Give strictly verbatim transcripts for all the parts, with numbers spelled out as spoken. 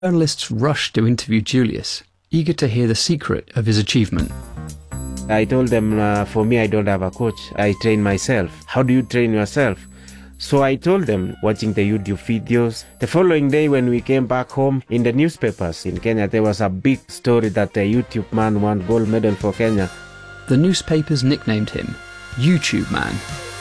Journalists rushed to interview Julius, eager to hear the secret of his achievement. I told them, uh, for me, I don't have a coach. I train myself. How do you train yourself? So I told them, watching the YouTube videos. The following day when we came back home, in the newspapers in Kenya, there was a big story that a YouTube man won gold medal for Kenya. The newspapers nicknamed him YouTube Man.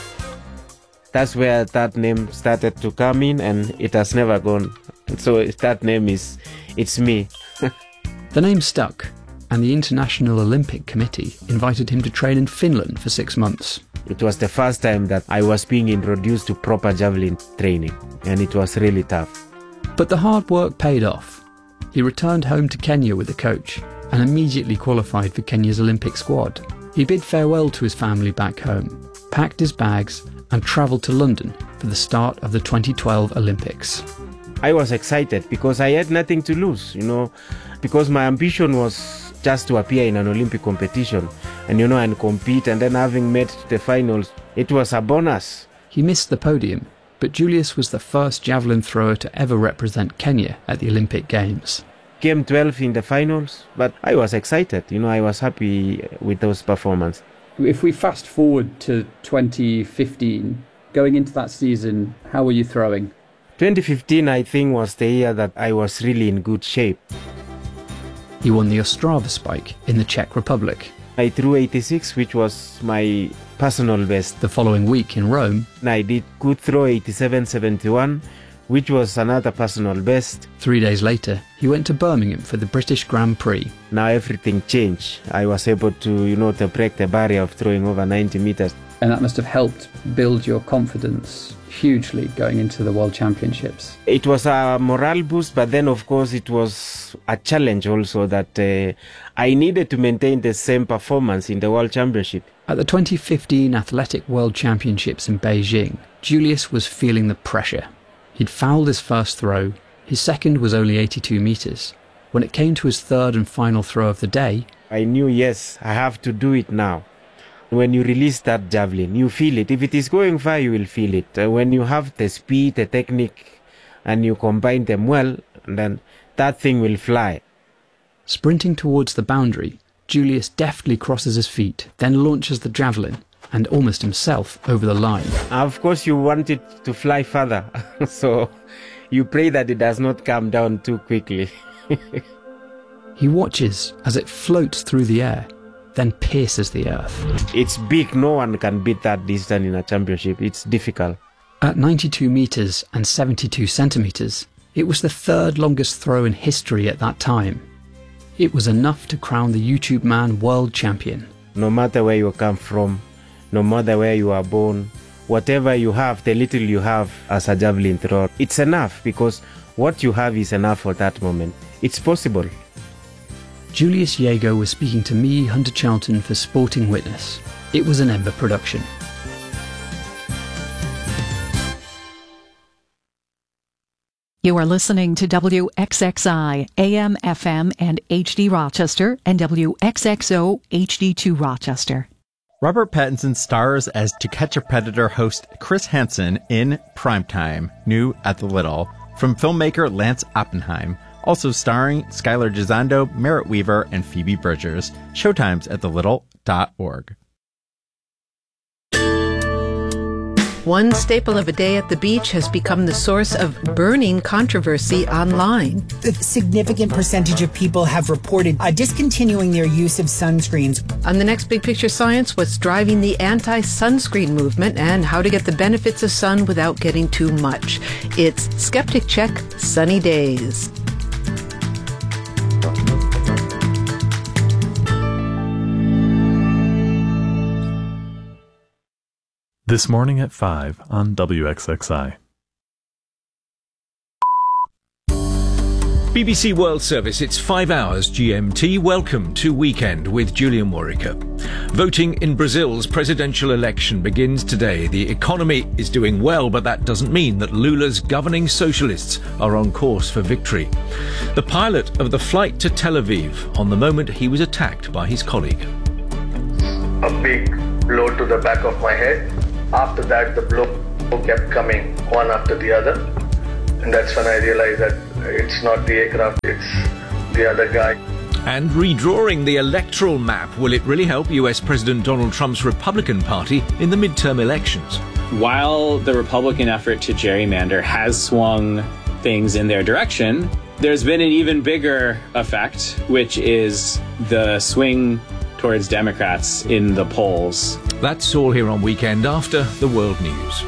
That's where that name started to come in, and it has never gone. So that name is, it's me. The name stuck, and the International Olympic Committee invited him to train in Finland for six months. It was the first time that I was being introduced to proper javelin training, and it was really tough. But the hard work paid off. He returned home to Kenya with a coach and immediately qualified for Kenya's Olympic squad. He bid farewell to his family back home, packed his bags and travelled to London for the start of the twenty twelve Olympics. I was excited because I had nothing to lose, you know, because my ambition was just to appear in an Olympic competition and, you know, and compete, and then having made the finals, it was a bonus. He missed the podium, but Julius was the first javelin thrower to ever represent Kenya at the Olympic Games. Came twelfth in the finals, but I was excited, you know, I was happy with those performances. If we fast forward to twenty fifteen, going into that season, how were you throwing? twenty fifteen, I think, was the year that I was really in good shape. He won the Ostrava Spike in the Czech Republic. I threw eighty-six, which was my personal best. The following week in Rome, I did good throw eighty-seven seventy-one, which was another personal best. Three days later, he went to Birmingham for the British Grand Prix. Now everything changed. I was able to, you know, to break the barrier of throwing over ninety meters. And that must have helped build your confidence hugely going into the World Championships. It was a morale boost, but then of course it was a challenge also that uh, I needed to maintain the same performance in the World Championship. At the twenty fifteen Athletic World Championships in Beijing, Julius was feeling the pressure. He'd fouled his first throw, his second was only eighty-two metres. When it came to his third and final throw of the day, I knew, yes, I have to do it now. When you release that javelin, you feel it. If it is going far, you will feel it. Uh, when you have the speed, the technique, and you combine them well, then that thing will fly. Sprinting towards the boundary, Julius deftly crosses his feet, then launches the javelin, and almost himself over the line. Of course, you want it to fly further, so you pray that it does not come down too quickly. He watches as it floats through the air, then pierces the earth. It's big. No one can beat that distance in a championship. It's difficult. At ninety-two metres and seventy-two centimetres, it was the third longest throw in history at that time. It was enough to crown the YouTube Man world champion. No matter where you come from, no matter where you are born, whatever you have, the little you have as a javelin thrower, it's enough, because what you have is enough for that moment. It's possible. Julius Jago was speaking to me, Hunter Charlton, for Sporting Witness. It was an Ember production. You are listening to W X X I, A M, F M, and H D Rochester, and W X X O, H D two Rochester. Robert Pattinson stars as To Catch a Predator host Chris Hansen in Primetime, new at the Little, from filmmaker Lance Oppenheim. Also starring Skylar Gisondo, Merritt Weaver, and Phoebe Bridgers. Showtimes at the little dot org. One staple of a day at the beach has become the source of burning controversy online. A significant percentage of people have reported uh, discontinuing their use of sunscreens. On the next Big Picture Science, what's driving the anti-sunscreen movement and how to get the benefits of sun without getting too much. It's Skeptic Check Sunny Days. This morning at five on W X X I. B B C World Service, it's five hours G M T. Welcome to Weekend with Julian Warwicker. Voting in Brazil's presidential election begins today. The economy is doing well, but that doesn't mean that Lula's governing socialists are on course for victory. The pilot of the flight to Tel Aviv on the moment he was attacked by his colleague. A big blow to the back of my head. After that, the blow kept coming one after the other. And that's when I realized that It's not the aircraft, it's the other guy. And redrawing the electoral map, will it really help U S President Donald Trump's Republican Party in the midterm elections? While the Republican effort to gerrymander has swung things in their direction, there's been an even bigger effect, which is the swing towards Democrats in the polls. That's all here on Weekend After the World News.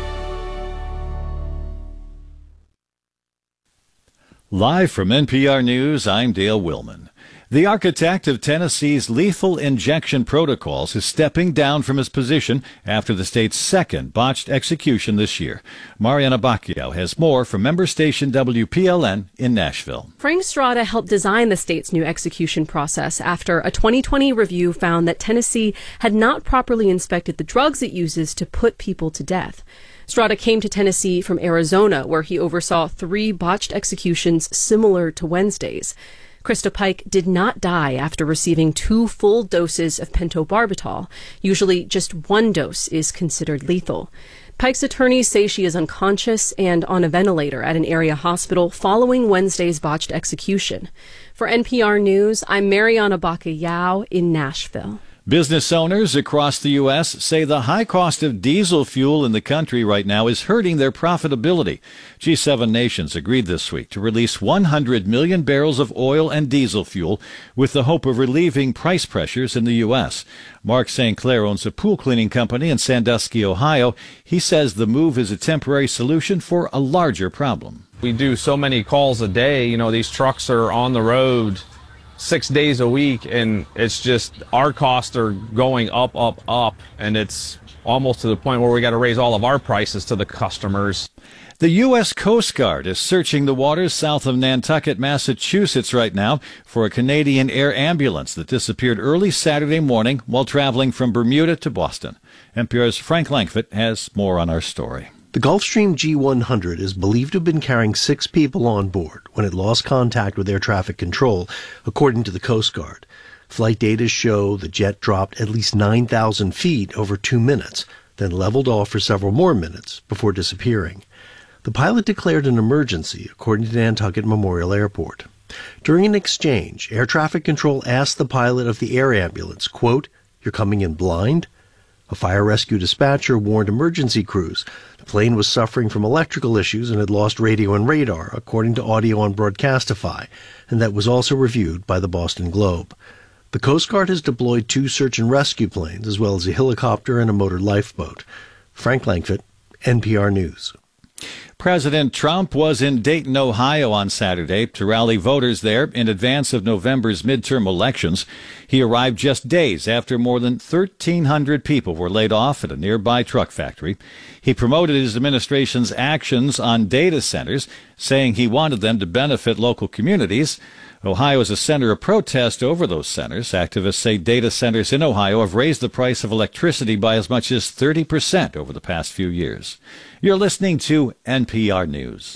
Live from N P R News, I'm Dale Willman. The architect of Tennessee's lethal injection protocols is stepping down from his position after the state's second botched execution this year. Mariana Bacchio has more from member station W P L N in Nashville. Frank Strada helped design the state's new execution process after a twenty twenty review found that Tennessee had not properly inspected the drugs it uses to put people to death. Strada came to Tennessee from Arizona, where he oversaw three botched executions similar to Wednesday's. Krista Pike did not die after receiving two full doses of pentobarbital. Usually just one dose is considered lethal. Pike's attorneys say she is unconscious and on a ventilator at an area hospital following Wednesday's botched execution. For N P R News, I'm Mariana Bacallao in Nashville. Business owners across the U S say the high cost of diesel fuel in the country right now is hurting their profitability. G seven nations agreed this week to release one hundred million barrels of oil and diesel fuel with the hope of relieving price pressures in the U S. Mark Saint Clair owns a pool cleaning company in Sandusky, Ohio. He says the move is a temporary solution for a larger problem. We do so many calls a day. You know, these trucks are on the road six days a week, and it's just our costs are going up, up, up, and it's almost to the point where we got to raise all of our prices to the customers. The U S Coast Guard is searching the waters south of Nantucket, Massachusetts right now for a Canadian air ambulance that disappeared early Saturday morning while traveling from Bermuda to Boston. N P R's Frank Langfitt has more on our story. The Gulfstream G one hundred is believed to have been carrying six people on board when it lost contact with air traffic control, according to the Coast Guard. Flight data show the jet dropped at least nine thousand feet over two minutes, then leveled off for several more minutes before disappearing. The pilot declared an emergency, according to Nantucket Memorial Airport. During an exchange, air traffic control asked the pilot of the air ambulance, quote, "You're coming in blind?" A fire rescue dispatcher warned emergency crews the plane was suffering from electrical issues and had lost radio and radar, according to audio on Broadcastify, and that was also reviewed by the Boston Globe. The Coast Guard has deployed two search and rescue planes, as well as a helicopter and a motor lifeboat. Frank Langfitt, N P R News. President Trump was in Dayton, Ohio on Saturday to rally voters there in advance of November's midterm elections. He arrived just days after more than thirteen hundred people were laid off at a nearby truck factory. He promoted his administration's actions on data centers, saying he wanted them to benefit local communities. Ohio is a center of protest over those centers. Activists say data centers in Ohio have raised the price of electricity by as much as thirty percent over the past few years. You're listening to N P R News.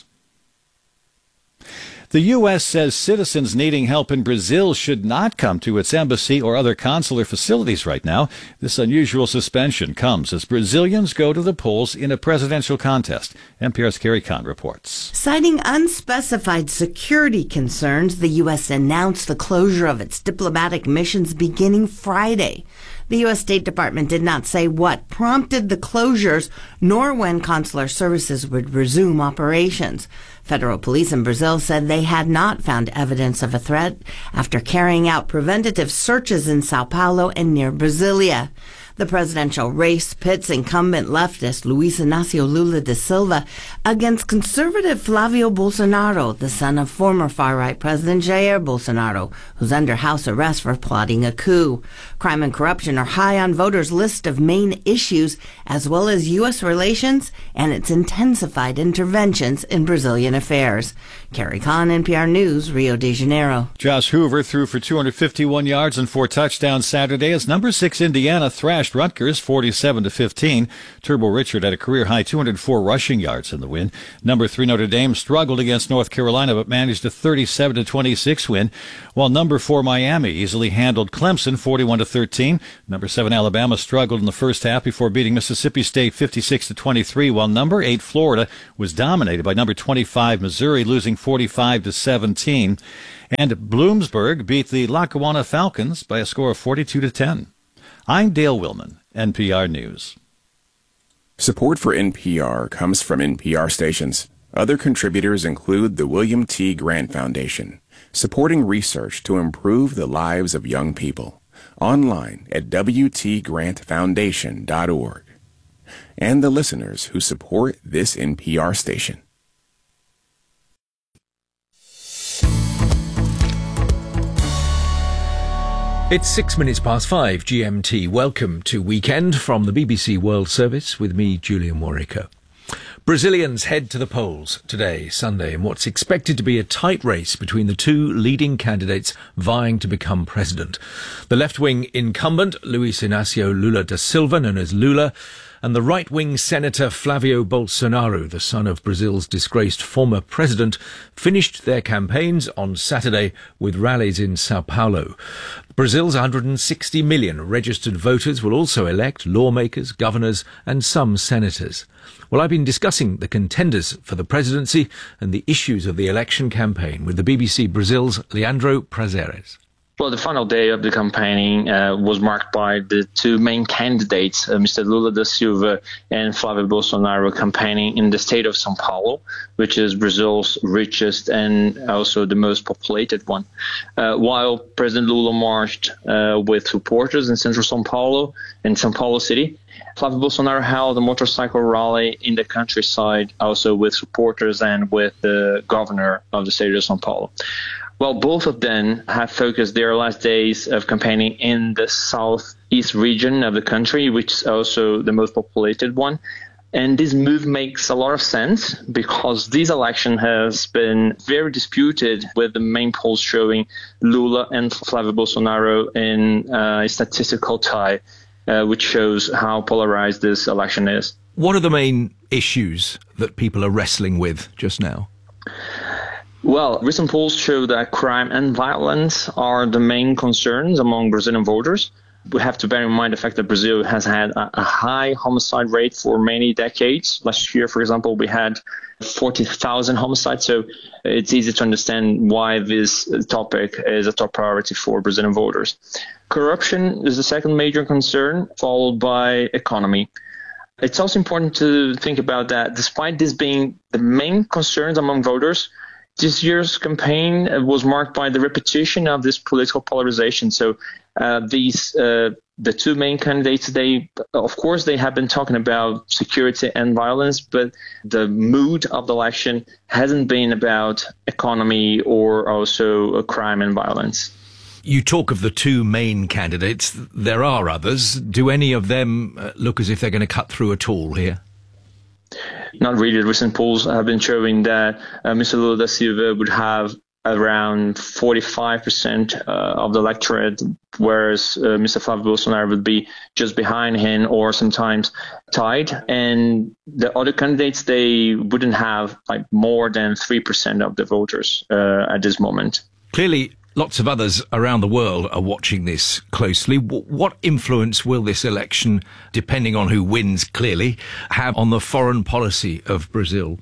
The U S says citizens needing help in Brazil should not come to its embassy or other consular facilities right now. This unusual suspension comes as Brazilians go to the polls in a presidential contest. N P R's Carrie Kahn reports. Citing unspecified security concerns, the U S announced the closure of its diplomatic missions beginning Friday. The U S State Department did not say what prompted the closures, nor when consular services would resume operations. Federal police in Brazil said they had not found evidence of a threat after carrying out preventative searches in Sao Paulo and near Brasilia. The presidential race pits incumbent leftist Luiz Inácio Lula da Silva against conservative Flávio Bolsonaro, the son of former far-right President Jair Bolsonaro, who's under house arrest for plotting a coup. Crime and corruption are high on voters' list of main issues, as well as U S relations and its intensified interventions in Brazilian affairs. Carrie Kahn, N P R News, Rio de Janeiro. Josh Hoover threw for two hundred fifty-one yards and four touchdowns Saturday as number six Indiana thrashed smashed Rutgers forty-seven to fifteen. Turbo Richard had a career-high two hundred four rushing yards in the win. Number three Notre Dame struggled against North Carolina but managed a thirty-seven to twenty-six win, while number four Miami easily handled Clemson forty-one to thirteen. Number seven Alabama struggled in the first half before beating Mississippi State fifty-six to twenty-three, while number eight Florida was dominated by number twenty-five Missouri, losing forty-five to seventeen. And Bloomsburg beat the Lackawanna Falcons by a score of forty-two to ten. I'm Dale Willman, N P R News. Support for N P R comes from N P R stations. Other contributors include the William T. Grant Foundation, supporting research to improve the lives of young people. Online at w t grant foundation dot org. And the listeners who support this N P R station. It's six minutes past five G M T. Welcome to Weekend from the B B C World Service with me, Julian Warwicker. Brazilians head to the polls today, Sunday, in what's expected to be a tight race between the two leading candidates vying to become president. The left-wing incumbent, Luiz Inácio Lula da Silva, known as Lula, and the right-wing Senator Flavio Bolsonaro, the son of Brazil's disgraced former president, finished their campaigns on Saturday with rallies in Sao Paulo. Brazil's one hundred sixty million registered voters will also elect lawmakers, governors, and some senators. Well, I've been discussing the contenders for the presidency and the issues of the election campaign with the B B C Brazil's Leandro Prazeres. Well, the final day of the campaigning uh, was marked by the two main candidates, uh, Mister Lula da Silva and Flávio Bolsonaro, campaigning in the state of São Paulo, which is Brazil's richest and also the most populated one. Uh, while President Lula marched uh, with supporters in central São Paulo, in São Paulo City, Flávio Bolsonaro held a motorcycle rally in the countryside, also with supporters and with the governor of the state of São Paulo. Well, both of them have focused their last days of campaigning in the southeast region of the country, which is also the most populated one. And this move makes a lot of sense because this election has been very disputed, with the main polls showing Lula and Flávio Bolsonaro in uh, a statistical tie, uh, which shows how polarized this election is. What are the main issues that people are wrestling with just now? Well, recent polls show that crime and violence are the main concerns among Brazilian voters. We have to bear in mind the fact that Brazil has had a high homicide rate for many decades. Last year, for example, we had forty thousand homicides. So it's easy to understand why this topic is a top priority for Brazilian voters. Corruption is the second major concern, followed by economy. It's also important to think about that despite this being the main concerns among voters, this year's campaign was marked by the repetition of this political polarization. So uh, these uh, the two main candidates, they of course they have been talking about security and violence, but the mood of the election hasn't been about economy or also crime and violence. You talk of the two main candidates. There are others. Do any of them look as if they're going to cut through at all here? Not really. Recent polls have been showing that uh, Mister Lula da Silva would have around forty-five percent uh, of the electorate, whereas uh, Mister Flávio Bolsonaro would be just behind him or sometimes tied. And the other candidates, they wouldn't have like more than three percent of the voters uh, at this moment. Clearly, lots of others around the world are watching this closely. What influence will this election, depending on who wins clearly, have on the foreign policy of Brazil?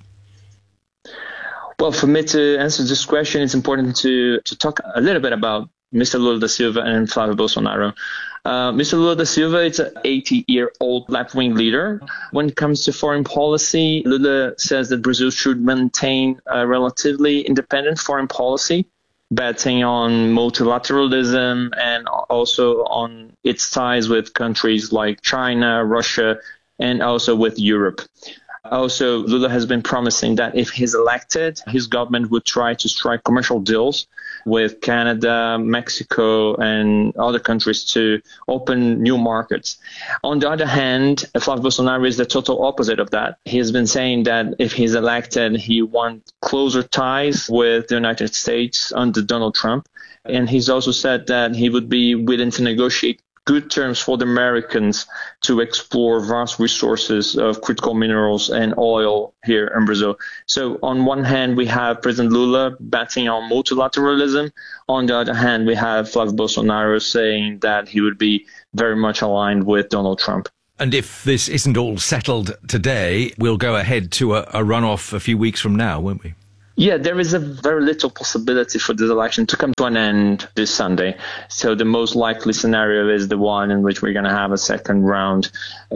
Well, for me to answer this question, it's important to, to talk a little bit about Mister Lula da Silva and Flávio Bolsonaro. Uh, Mister Lula da Silva is an eighty-year-old left-wing leader. When it comes to foreign policy, Lula says that Brazil should maintain a relatively independent foreign policy, betting on multilateralism and also on its ties with countries like China, Russia, and also with Europe. Also, Lula has been promising that if he's elected, his government would try to strike commercial deals with Canada, Mexico, and other countries to open new markets. On the other hand, Flávio Bolsonaro is the total opposite of that. He has been saying that if he's elected, he wants closer ties with the United States under Donald Trump. And he's also said that he would be willing to negotiate good terms for the Americans to explore vast resources of critical minerals and oil here in Brazil. So on one hand, we have President Lula betting on multilateralism. On the other hand, we have Flávio Bolsonaro saying that he would be very much aligned with Donald Trump. And if this isn't all settled today, we'll go ahead to a, a runoff a few weeks from now, won't we? Yeah, there is a very little possibility for this election to come to an end this Sunday. So the most likely scenario is the one in which we're going to have a second round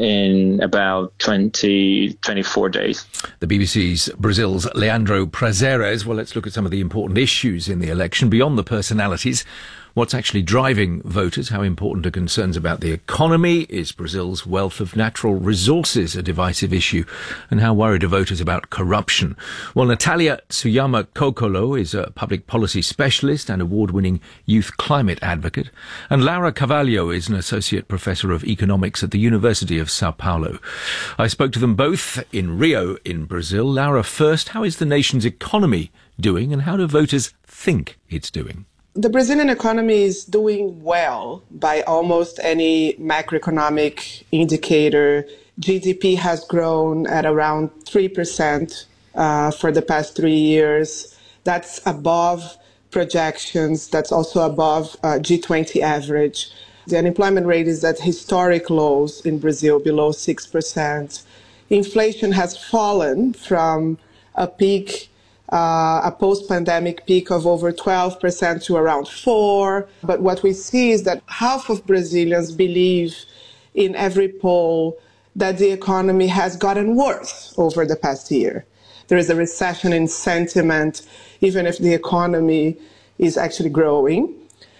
in about twenty, twenty-four days. The B B C's Brazil's Leandro Prazeres. Well, let's look at some of the important issues in the election beyond the personalities. What's actually driving voters? How important are concerns about the economy? Is Brazil's wealth of natural resources a divisive issue? And how worried are voters about corruption? Well, Natalia Tsuyama Kokolo is a public policy specialist and award-winning youth climate advocate. And Laura Carvalho is an associate professor of economics at the University of Sao Paulo. I spoke to them both in Rio in Brazil. Laura, first, how is the nation's economy doing and how do voters think it's doing? The Brazilian economy is doing well by almost any macroeconomic indicator. G D P has grown at around three percent uh, for the past three years. That's above projections. That's also above uh, G twenty average. The unemployment rate is at historic lows in Brazil, below six percent. Inflation has fallen from a peak Uh, a post-pandemic peak of over twelve percent to around four. But what we see is that half of Brazilians believe in every poll that the economy has gotten worse over the past year. There is a recession in sentiment, even if the economy is actually growing.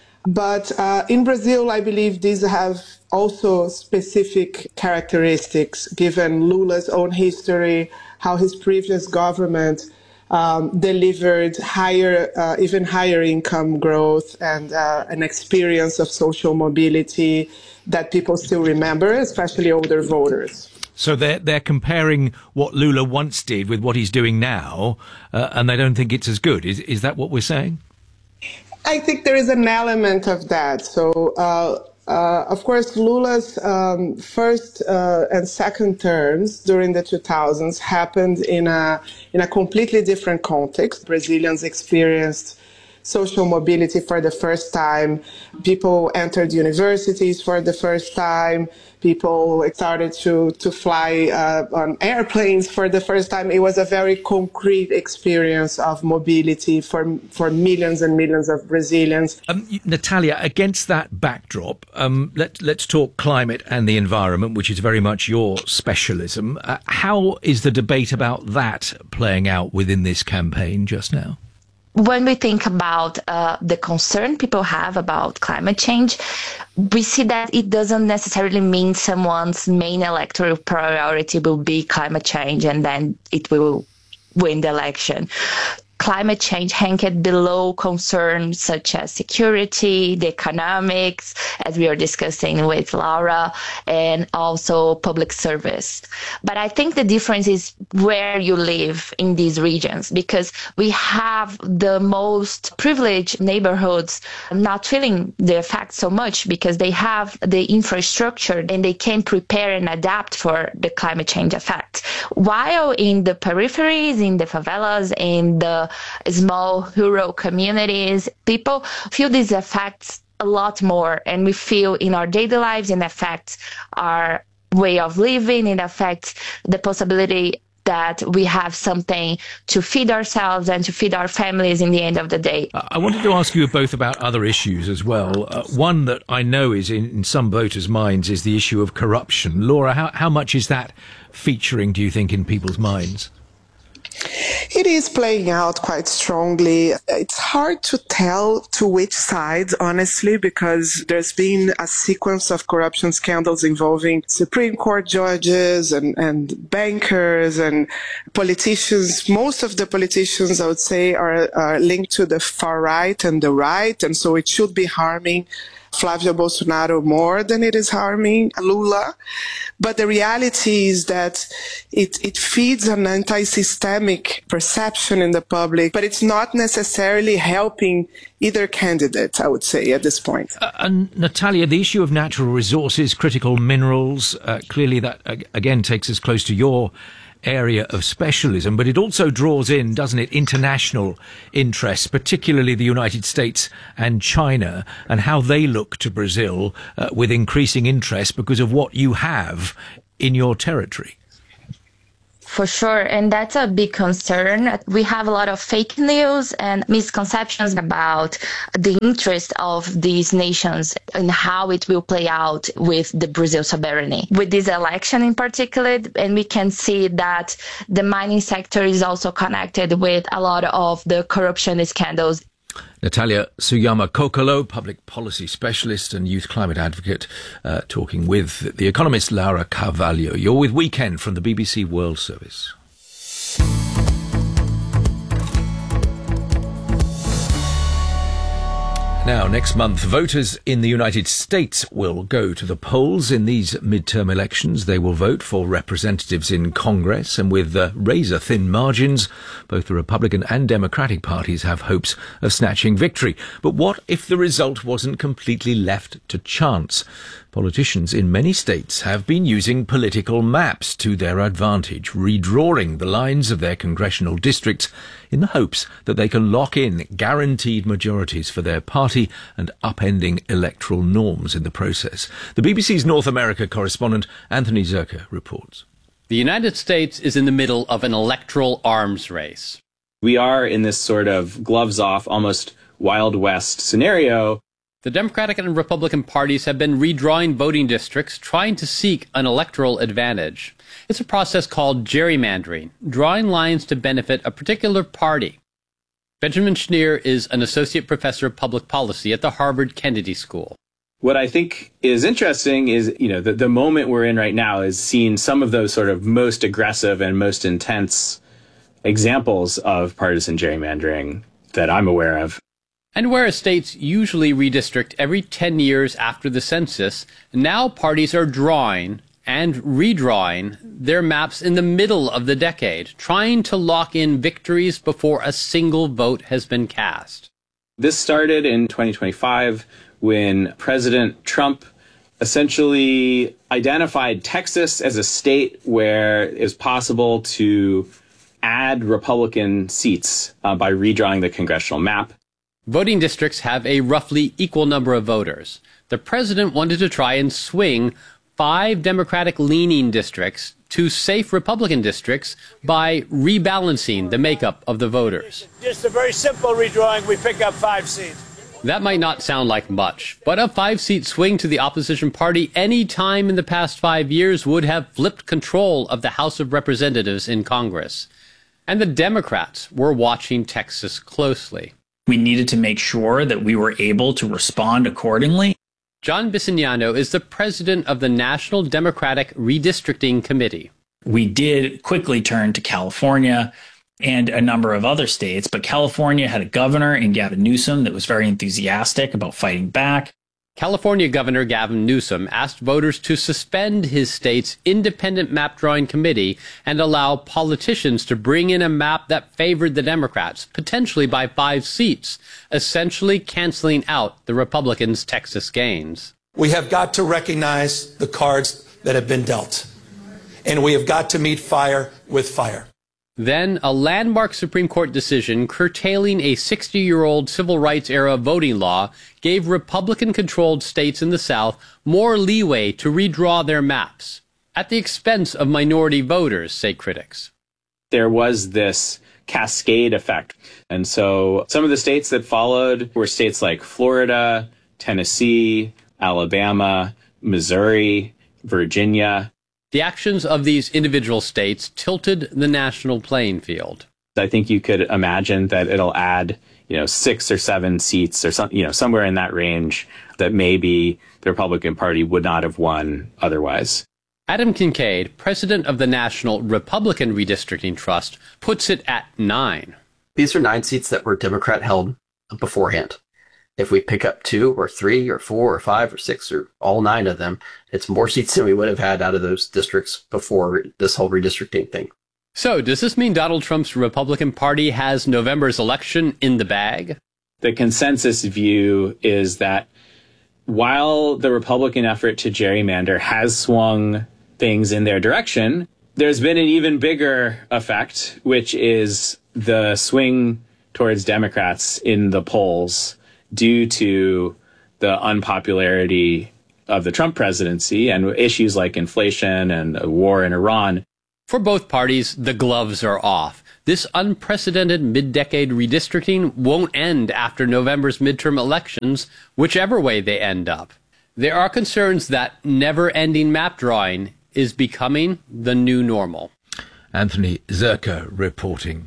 But uh, in Brazil, I believe these have also specific characteristics, given Lula's own history, how his previous government Um, delivered higher, uh, even higher income growth and uh, an experience of social mobility that people still remember, especially older voters. So they're, they're comparing what Lula once did with what he's doing now, uh, and they don't think it's as good. Is, is that what we're saying? I think there is an element of that. So, uh, Uh, of course, Lula's um, first uh, and second terms during the two thousands happened in a in a completely different context. Brazilians experienced social mobility for the first time. People entered universities for the first time. People started to, to fly uh, on airplanes for the first time. It was a very concrete experience of mobility for for millions and millions of Brazilians. Um, Natalia, against that backdrop, um, let, let's talk climate and the environment, which is very much your specialism. Uh, how is the debate about that playing out within this campaign just now? When we think about uh, the concern people have about climate change, we see that it doesn't necessarily mean someone's main electoral priority will be climate change and then it will win the election. Climate change ranked below concerns such as security, the economics, as we are discussing with Laura, and also public service. But I think the difference is where you live in these regions, because we have the most privileged neighborhoods not feeling the effect so much because they have the infrastructure and they can prepare and adapt for the climate change effect. While in the peripheries, in the favelas, in the small rural communities, people feel these effects a lot more, and we feel in our daily lives, it affects our way of living, it affects the possibility that we have something to feed ourselves and to feed our families in the end of the day. I wanted to ask you both about other issues as well. Uh, one that I know is in, in some voters' minds is the issue of corruption. Laura, how, how much is that featuring, do you think, in people's minds? It is playing out quite strongly. It's hard to tell to which side, honestly, because there's been a sequence of corruption scandals involving Supreme Court judges and, and bankers and politicians. Most of the politicians, I would say, are, are linked to the far right and the right, and so it should be harming Flávio Bolsonaro more than it is harming Lula. But the reality is that it, it feeds an anti-systemic perception in the public, but it's not necessarily helping either candidate, I would say, at this point. Uh, and Natalia, the issue of natural resources, critical minerals, uh, clearly that, uh, again, takes us close to your area of specialism, but it also draws in, doesn't it, international interests, particularly the United States and China, and how they look to Brazil uh, with increasing interest because of what you have in your territory. For sure, and that's a big concern. We have a lot of fake news and misconceptions about the interest of these nations and how it will play out with the Brazil sovereignty. With this election in particular, and we can see that the mining sector is also connected with a lot of the corruption scandals. Natalia Suyama Kokolo, public policy specialist and youth climate advocate, uh, talking with the economist Laura Carvalho. You're with Weekend from the B B C World Service. Now, next month, voters in the United States will go to the polls in these midterm elections. They will vote for representatives in Congress, and with uh, razor-thin margins, both the Republican and Democratic parties have hopes of snatching victory. But what if the result wasn't completely left to chance? Politicians in many states have been using political maps to their advantage, redrawing the lines of their congressional districts in the hopes that they can lock in guaranteed majorities for their party and upending electoral norms in the process. The B B C's North America correspondent Anthony Zerka reports. The United States is in the middle of an electoral arms race. We are in this sort of gloves-off, almost Wild West scenario. The Democratic and Republican parties have been redrawing voting districts, trying to seek an electoral advantage. It's a process called gerrymandering, drawing lines to benefit a particular party. Benjamin Schneer is an associate professor of public policy at the Harvard Kennedy School. What I think is interesting is, you know, the, the moment we're in right now is seeing some of those sort of most aggressive and most intense examples of partisan gerrymandering that I'm aware of. And whereas states usually redistrict every ten years after the census, now parties are drawing and redrawing their maps in the middle of the decade, trying to lock in victories before a single vote has been cast. This started in twenty twenty-five when President Trump essentially identified Texas as a state where it was possible to add Republican seats uh, by redrawing the congressional map. Voting districts have a roughly equal number of voters. The president wanted to try and swing five Democratic-leaning districts to safe Republican districts by rebalancing the makeup of the voters. Just a very simple redrawing, we pick up five seats. That might not sound like much, but a five-seat swing to the opposition party any time in the past five years would have flipped control of the House of Representatives in Congress. And the Democrats were watching Texas closely. We needed to make sure that we were able to respond accordingly. John Bisignano is the president of the National Democratic Redistricting Committee. We did quickly turn to California and a number of other states, but California had a governor in Gavin Newsom that was very enthusiastic about fighting back. California Governor Gavin Newsom asked voters to suspend his state's independent map drawing committee and allow politicians to bring in a map that favored the Democrats, potentially by five seats, essentially canceling out the Republicans' Texas gains. We have got to recognize the cards that have been dealt, and we have got to meet fire with fire. Then, a landmark Supreme Court decision curtailing a sixty-year-old civil rights-era voting law gave Republican-controlled states in the South more leeway to redraw their maps, at the expense of minority voters, say critics. There was this cascade effect. And so some of the states that followed were states like Florida, Tennessee, Alabama, Missouri, Virginia. The actions of these individual states tilted the national playing field. I think you could imagine that it'll add, you know, six or seven seats or some, you know, somewhere in that range that maybe the Republican Party would not have won otherwise. Adam Kincaid, president of the National Republican Redistricting Trust, puts it at nine. These are nine seats that were Democrat held beforehand. If we pick up two or three or four or five or six or all nine of them, it's more seats than we would have had out of those districts before this whole redistricting thing. So does this mean Donald Trump's Republican Party has November's election in the bag? The consensus view is that while the Republican effort to gerrymander has swung things in their direction, there's been an even bigger effect, which is the swing towards Democrats in the polls due to the unpopularity of the Trump presidency and issues like inflation and a war in Iran. For both parties, the gloves are off. This unprecedented mid-decade redistricting won't end after November's midterm elections, whichever way they end up. There are concerns that never-ending map drawing is becoming the new normal. Anthony Zerka reporting.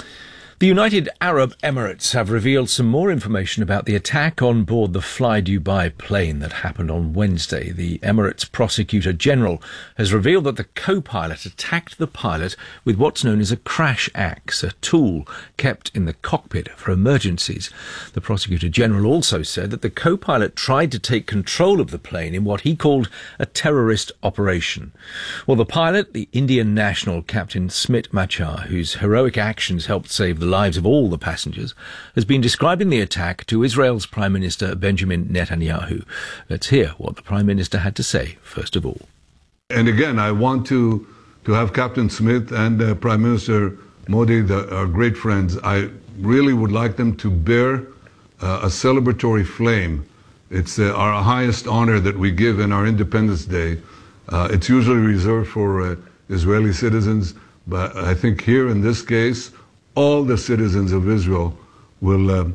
The United Arab Emirates have revealed some more information about the attack on board the Fly Dubai plane that happened on Wednesday. The Emirates Prosecutor General has revealed that the co-pilot attacked the pilot with what's known as a crash axe, a tool kept in the cockpit for emergencies. The Prosecutor General also said that the co-pilot tried to take control of the plane in what he called a terrorist operation. Well, the pilot, the Indian national Captain Smit Machar, whose heroic actions helped save the lives of all the passengers, has been describing the attack to Israel's Prime Minister Benjamin Netanyahu. Let's hear what the Prime Minister had to say first of all. And again, I want to to have Captain Smith and uh, Prime Minister Modi, the, our great friends. I really would like them to bear uh, a celebratory flame. It's uh, our highest honor that we give in our Independence Day. Uh, it's usually reserved for uh, Israeli citizens, but I think here in this case, all the citizens of Israel will uh,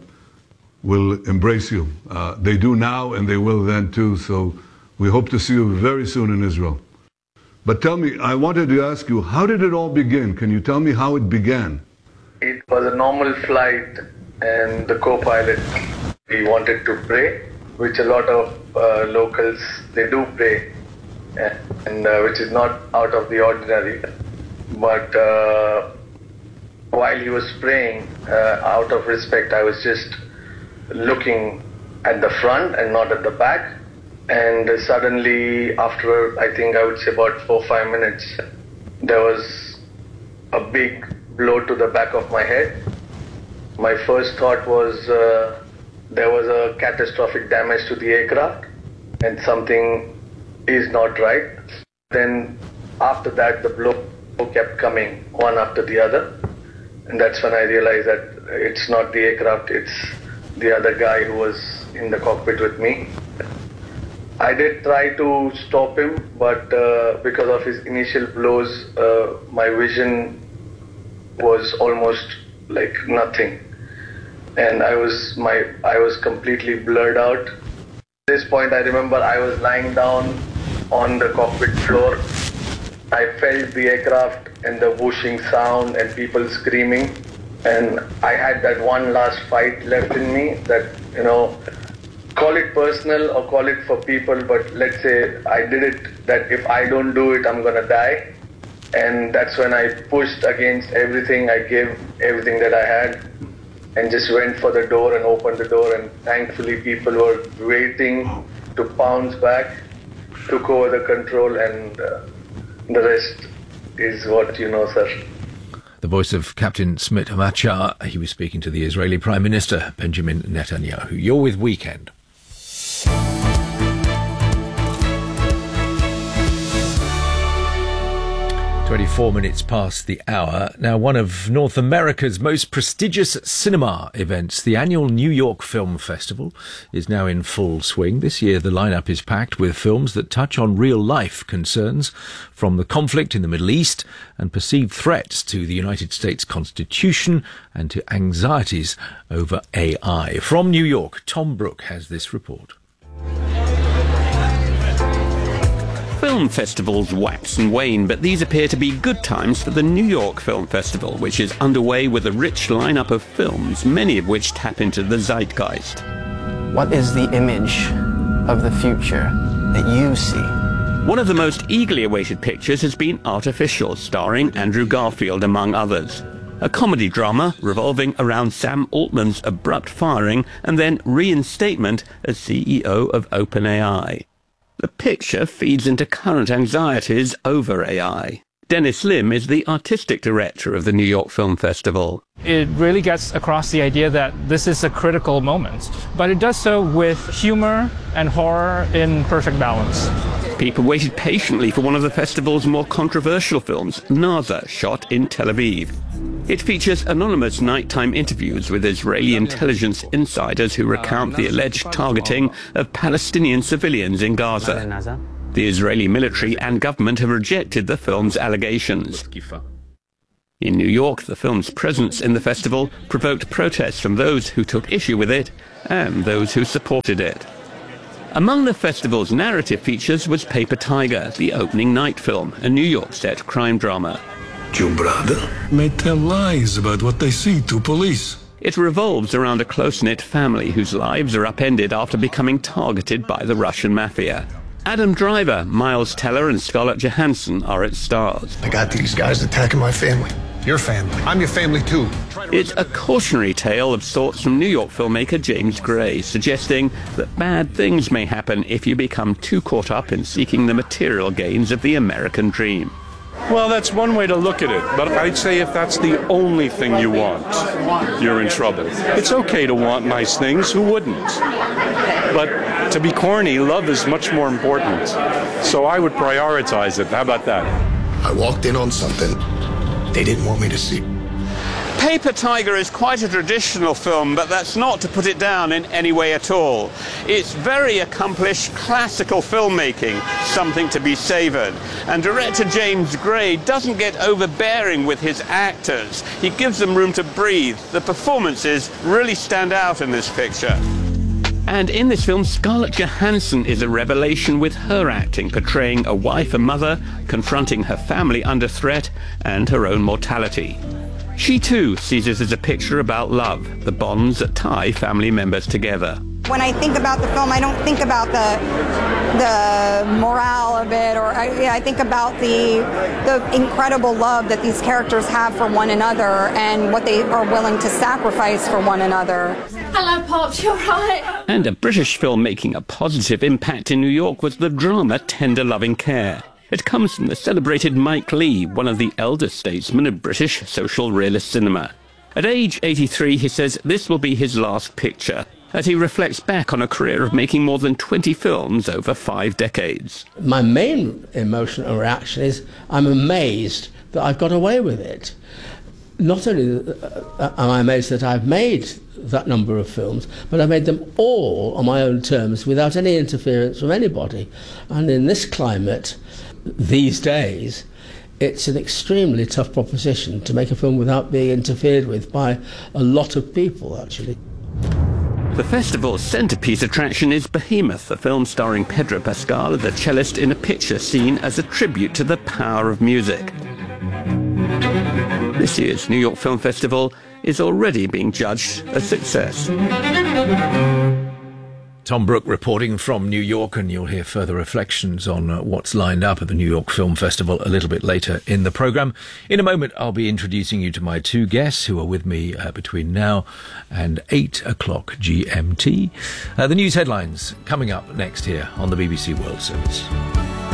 will embrace you. Uh, they do now, and they will then too. So we hope to see you very soon in Israel. But tell me, I wanted to ask you, how did it all begin? Can you tell me how it began? It was a normal flight, and the co-pilot, he wanted to pray, which a lot of uh, locals, they do pray, and, and uh, which is not out of the ordinary. But uh, while he was praying, uh, out of respect, I was just looking at the front and not at the back. And suddenly, after I think I would say about four or five minutes, there was a big blow to the back of my head. My first thought was uh, there was a catastrophic damage to the aircraft and something is not right. Then after that, the blow kept coming one after the other. And that's when I realized that it's not the aircraft, it's the other guy who was in the cockpit with me. I did try to stop him, but uh, because of his initial blows, uh, my vision was almost like nothing. And I was my I was completely blurred out. At this point, I remember I was lying down on the cockpit floor. I felt the aircraft and the whooshing sound and people screaming, and I had that one last fight left in me that, you know, call it personal or call it for people, but let's say I did it, that if I don't do it, I'm gonna die. And that's when I pushed against everything. I gave everything that I had and just went for the door and opened the door, and thankfully people were waiting to pounce back, took over the control, and uh, the rest is what you know, sir. The voice of Captain Smit Machar. He was speaking to the Israeli Prime Minister, Benjamin Netanyahu. You're with Weekend. twenty-four minutes past the hour. Now, one of North America's most prestigious cinema events, the annual New York Film Festival, is now in full swing. This year, the lineup is packed with films that touch on real-life concerns, from the conflict in the Middle East and perceived threats to the United States Constitution and to anxieties over A I. From New York, Tom Brooke has this report. Film festivals wax and wane, but these appear to be good times for the New York Film Festival, which is underway with a rich lineup of films, many of which tap into the zeitgeist. What is the image of the future that you see? One of the most eagerly awaited pictures has been Artificial, starring Andrew Garfield, among others. a comedy drama revolving around Sam Altman's abrupt firing and then reinstatement as C E O of OpenAI. The picture feeds into current anxieties over A I. Dennis Lim is the artistic director of the New York Film Festival. It really gets across the idea that this is a critical moment, but it does so with humor and horror in perfect balance. People waited patiently for one of the festival's more controversial films, Naza, shot in Tel Aviv. It features anonymous nighttime interviews with Israeli intelligence insiders who recount the alleged targeting of Palestinian civilians in Gaza. The Israeli military and government have rejected the film's allegations. In New York, the film's presence in the festival provoked protests from those who took issue with it and those who supported it. Among the festival's narrative features was Paper Tiger, the opening night film, a New York-set crime drama. Your brother may tell lies about what they see to police. It revolves around a close-knit family whose lives are upended after becoming targeted by the Russian mafia. Adam Driver, Miles Teller and Scarlett Johansson are its stars. I got these guys attacking my family. Your family. I'm your family too. It's a cautionary tale of sorts from New York filmmaker James Gray, suggesting that bad things may happen if you become too caught up in seeking the material gains of the American dream. Well, that's one way to look at it, but I'd say if that's the only thing you want, you're in trouble. It's okay to want nice things, who wouldn't? But to be corny, love is much more important. So I would prioritize it. How about that? I walked in on something they didn't want me to see. Paper Tiger is quite a traditional film, but that's not to put it down in any way at all. It's very accomplished classical filmmaking, something to be savoured. And director James Gray doesn't get overbearing with his actors. He gives them room to breathe. The performances really stand out in this picture. And in this film, Scarlett Johansson is a revelation with her acting, portraying a wife and mother, confronting her family under threat and her own mortality. She too sees it as a picture about love, the bonds that tie family members together. When I think about the film, I don't think about the the morale of it, or I, I think about the the incredible love that these characters have for one another and what they are willing to sacrifice for one another. Hello, Pops, you're right. And a British film making a positive impact in New York was the drama Tender Loving Care. It comes from the celebrated Mike Leigh, one of the elder statesmen of British social realist cinema. At age eighty-three, he says this will be his last picture, as he reflects back on a career of making more than twenty films over five decades. My main emotional reaction is I'm amazed that I've got away with it. Not only am I amazed that I've made that number of films, but I made them all on my own terms without any interference from anybody. And in this climate, these days, it's an extremely tough proposition to make a film without being interfered with by a lot of people, actually. The festival's centrepiece attraction is Behemoth, a film starring Pedro Pascal, the cellist, in a picture seen as a tribute to the power of music. This year's New York Film Festival is already being judged a success. Tom Brooke reporting from New York, and you'll hear further reflections on uh, what's lined up at the New York Film Festival a little bit later in the programme. In a moment, I'll be introducing you to my two guests who are with me uh, between now and eight o'clock G M T. Uh, the news headlines coming up next here on the B B C World Service.